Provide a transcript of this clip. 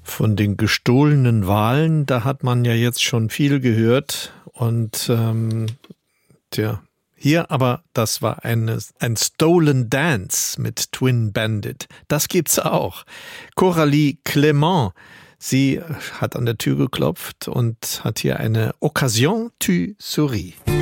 Von den gestohlenen Wahlen, da hat man ja jetzt schon viel gehört. Und hier aber, das war ein Stolen Dance mit Twin Bandit. Das gibt's auch. Coralie Clément, sie hat an der Tür geklopft und hat hier eine Occasion tu souris.